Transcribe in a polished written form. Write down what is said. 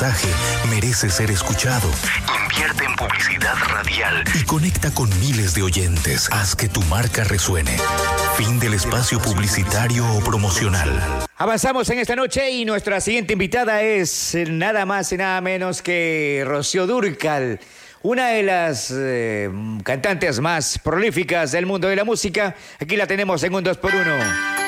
mensaje merece ser escuchado. Invierte en publicidad radial y conecta con miles de oyentes. Haz que tu marca resuene. Fin del espacio publicitario o promocional. Avanzamos en esta noche y nuestra siguiente invitada es nada más y nada menos que Rocío Dúrcal, una de las cantantes más prolíficas del mundo de la música. Aquí la tenemos en un 2x1.